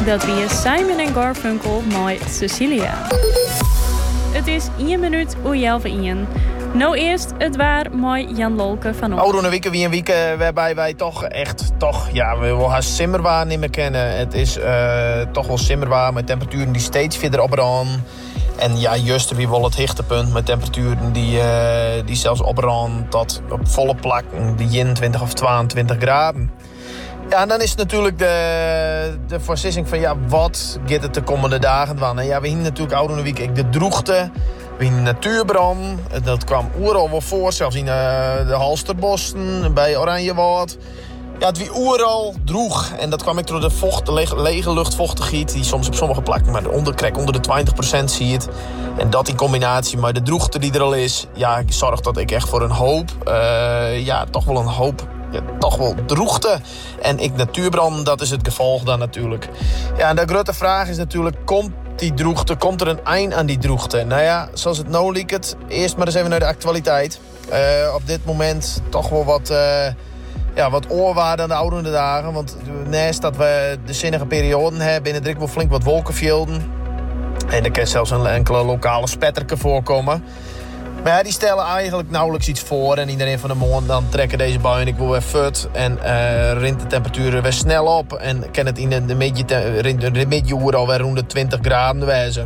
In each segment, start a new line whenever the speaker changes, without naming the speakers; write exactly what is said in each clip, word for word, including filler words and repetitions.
Dat wie Simon en Garfunkel met Cecilia. Het is één minuut oer elf één. Nou eerst het waar mooi Jan Lolke van ons.
Oude weken wie een week uh, waarbij wij toch echt, toch, ja, we willen haar simmerwaar niet meer kennen. Het is uh, toch wel simmerwaar met temperaturen die steeds verder opgaan. En ja, juist wie wel het hichtepunt met temperaturen die, uh, die zelfs opgaan tot op volle plak die eenentwintig of tweeëntwintig graden. Ja, en dan is het natuurlijk de, de voorzissing van ja, wat gaat het de komende dagen van? En ja, we hebben natuurlijk oude week de droogte. We hebben natuurbrand. Dat kwam overal wel voor, zelfs in uh, de Halsterbossen, bij Oranjewoud. Ja, het wie overal droeg. En dat kwam ik door de vocht, de lege, lege luchtvochtigheid die soms op sommige plekken maar onder, krijg, onder de twintig procent zie je het. En dat in combinatie met de droogte die er al is, ja, zorgt dat ik echt voor een hoop, uh, ja, toch wel een hoop, ja, toch wel droogte. En ik natuurbrand, dat is het gevolg dan natuurlijk. Ja, en de grote vraag is natuurlijk, komt die droogte, komt er een eind aan die droogte? Nou ja, zoals het nou lijkt, eerst maar eens even naar de actualiteit. Uh, op dit moment toch wel wat... Uh, Ja, wat oorwaarden aan de oude dagen. Want naast dat we de zinnige perioden hebben, binnen er wel flink wat wolkenvelden. En er kan zelfs een enkele lokale spetterke voorkomen. Maar ja, die stellen eigenlijk nauwelijks iets voor. En iedereen van de maand dan trekken deze buien ik wil weer fut. En uh, rint de temperaturen weer snel op. En kan het in de, de middenuur alweer rond de twintig graden wijzen.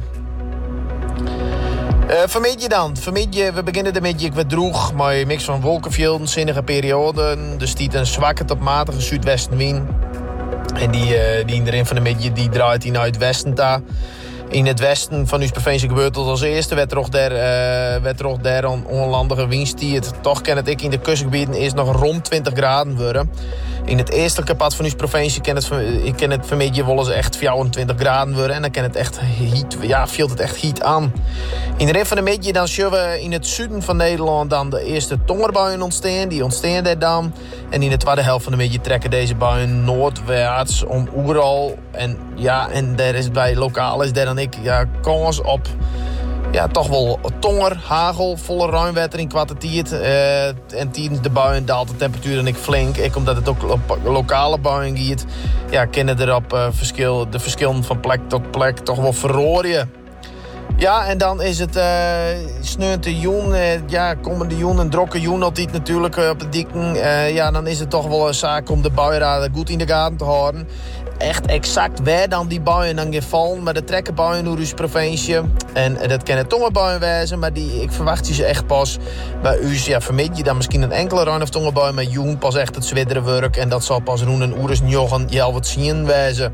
Uh, vermidje dan. Vermidje, we beginnen ermee ik weer droeg. Maar een mix van wolkenvelden, zinnige perioden. Er stiet een zwakke tot matige zuidwestenwind. En die, uh, die erin van de midje die draait in uit het westen daar. In het westen van uw provincie gebeurt het als eerste. Werd er ook daar, uh, werd er ook daar een onlandige windstiert. Toch kan het ik in de kustgebieden eerst nog rond twintig graden worden. In het eestelijke pad van uw provincie kan het, ik ken het vermidje wel eens echt vierentwintig graden worden. En dan kan het echt heat, ja, viel het echt heat aan. In de rest van de middag dan zullen we in het zuiden van Nederland dan de eerste tongerbuien ontstaan. Die ontstaan daar dan. En in de tweede helft van de middag trekken deze buien noordwaarts om Oeral. En ja, en daar is bij lokaal is daar dan ik ja, kans op. Ja, toch wel tonger, hagel, volle ruimwetter in kwartier. Uh, en tijdens de buien daalt de temperatuur en ik flink. Ik, omdat het ook op lokale buien gaat, ja, kunnen er op uh, verschil, de verschillen van plek tot plek toch wel verrooien. Ja, en dan is het uh, sneunte joen, uh, ja, komende joen, een drokke joen altijd natuurlijk uh, op de dikken. Uh, ja, dan is het toch wel een zaak om de buienraden goed in de gaten te houden. Echt exact waar dan die buien dan gaan vallen. Maar de trekken buien door uw provincie. En dat kunnen tongenbuien wijzen. Maar die, ik verwacht die ze echt pas bij u. Ja, vermid je dan misschien een enkele ruin of tongenbui. Maar joen pas echt het zwiddere werk. En dat zal pas roen en oeres njochen. Ja, wat zien wijzen.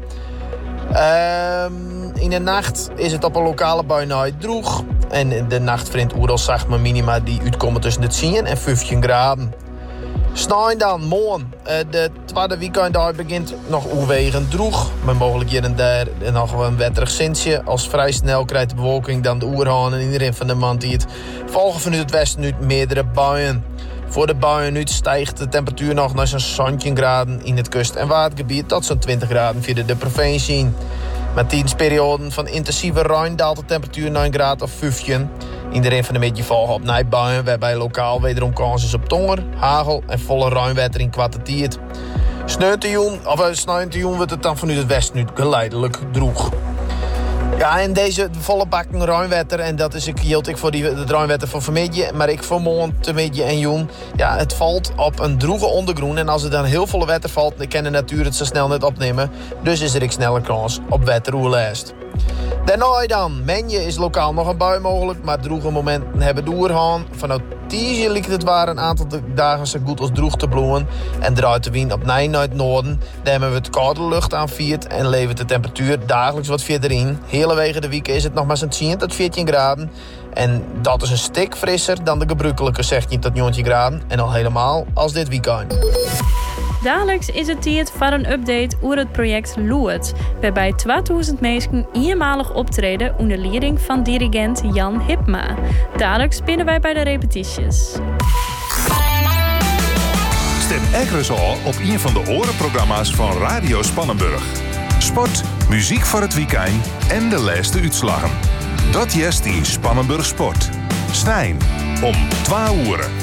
Um, in de nacht is het op een lokale bui nooit droeg. En de nacht vriend oeral zacht maar minima die uitkomen tussen de tien en vijftien graden. Snij dan, morgen. Uh, de tweede weekend daar begint nog overwegend droeg. Met mogelijk hier en daar nog een wetterig zintje. Als vrij snel krijgt de bewolking dan de oerhaan en iedereen van de man die het volgen vanuit het westen uit meerdere buien. Voor de buien nu stijgt de temperatuur nog naar zo'n zestien graden in het kust- en watergebied tot zo'n twintig graden via de provincie. Met tijdensperioden van intensieve ruim daalt de temperatuur naar een graad of vijftien. Iedereen van de middag volgen op nijbuien, waarbij lokaal wederom kans is op tonger, hagel en volle ruimwetter in kwartier. Sneeuwtejoen, of sneeuwtejoen wordt het dan vanuit het westen nu geleidelijk droeg. Ja, en deze volle bakken ruimwetter, en dat is ik hield ik voor die het ruimwetter voor vanmiddag, maar ik voor morgen, te middag en joen. Ja, het valt op een droege ondergroen en als er dan heel volle wetter valt, dan kan de natuur het zo snel niet opnemen. Dus is er ik sneller kans op wetteroerlijst. Daarna dan, Menje is lokaal nog een bui mogelijk, maar droege momenten hebben doorgaan. Vanuit Tiesje lijkt het waar een aantal dagen zo goed als droeg te bloeien. En draait de wind op Nijn naar het noorden. Daar hebben we het koude lucht aan viert en levert de temperatuur dagelijks wat verder in. Hele wegen de week is het nog maar zo'n tien tot veertien graden. En dat is een stuk frisser dan de gebruikelijke zestien tot negentien graden. En al helemaal als dit weekend.
Dagelijks is het tijd voor een update over het project Loert, waarbij tweeduizend mensen eenmalig optreden onder leiding van dirigent Jan Hipma. Dagelijks binnen wij bij de repetities.
Stem Eggers al op een van de orenprogramma's van Radio Spannenburg. Sport, muziek voor het weekend en de laatste uitslagen. Dat jest in Spannenburg Sport. Stijn om twee uur.